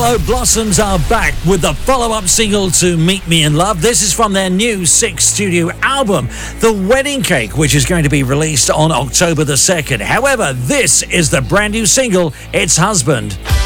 Yellow Blossoms are back with the follow-up single to Meet Me in Love. This is from their new 6th studio album, The Wedding Cake, which is going to be released on October the 2nd. However, this is the brand new single, It's Husband.